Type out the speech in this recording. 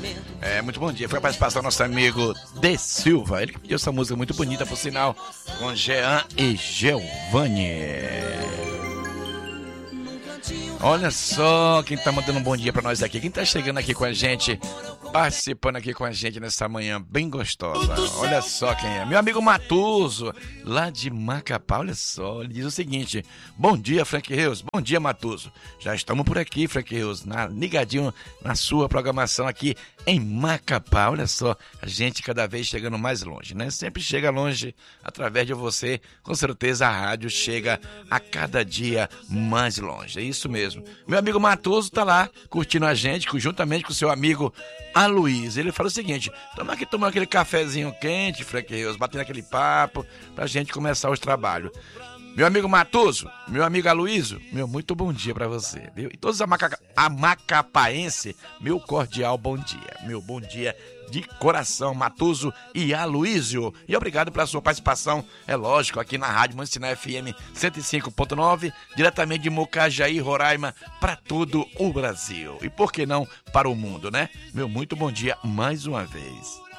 Muito bom dia. Foi a participação do nosso amigo De Silva. Ele pediu essa música muito bonita, por sinal, com Jean e Giovanni. Olha só quem tá mandando um bom dia pra nós aqui. Quem tá chegando aqui com a gente, participando aqui com a gente nessa manhã bem gostosa. Olha só quem é. Meu amigo Matuso, lá de Macapá. Olha só, ele diz o seguinte: bom dia, Frank Reus. Bom dia, Matuso. Já estamos por aqui, Frank Reus, ligadinho na sua programação aqui em Macapá. Olha só, a gente cada vez chegando mais longe, né? Sempre chega longe através de você. Com certeza a rádio chega a cada dia mais longe. É isso mesmo. Meu amigo Matoso tá lá curtindo a gente, juntamente com o seu amigo Aloysio. Ele fala o seguinte: estamos aqui tomando aquele cafezinho quente, Frank Reus, batendo aquele papo pra gente começar os trabalhos. Meu amigo Matoso, meu amigo Aloysio, meu muito bom dia pra você, viu? E todos a macapaense, meu cordial bom dia. Meu bom dia de coração, Matoso e Aloysio. E obrigado pela sua participação, é lógico, aqui na Rádio Mansinã FM 105.9, diretamente de Mocajaí, Roraima, para todo o Brasil. E por que não para o mundo, né? Meu muito bom dia mais uma vez.